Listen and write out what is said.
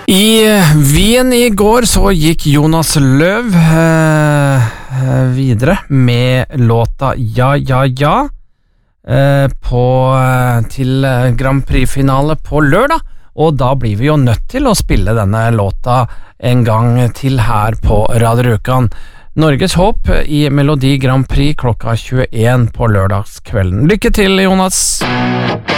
I Wien i går så gikk Jonas Løv videre med låta Ja, ja, ja til Grand Prix-finale på lørdag, og da blir vi jo nødt til å spille denne låta en gang til her på Radio Rjukan. Norges håp i Melodi Grand Prix klokka 21 på lørdagskvelden. Lykke til, Jonas!